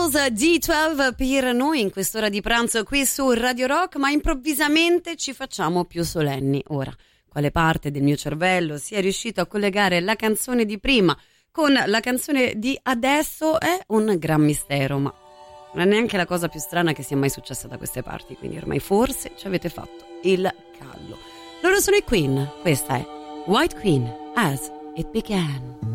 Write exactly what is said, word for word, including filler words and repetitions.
Beatles D dodici per noi in quest'ora di pranzo qui su Radio Rock, ma improvvisamente ci facciamo più solenni. Ora, quale parte del mio cervello sia riuscito a collegare la canzone di prima con la canzone di adesso è un gran mistero, ma non è neanche la cosa più strana che sia mai successa da queste parti, quindi ormai forse ci avete fatto il callo. Loro sono i Queen, questa è White Queen, As It Began.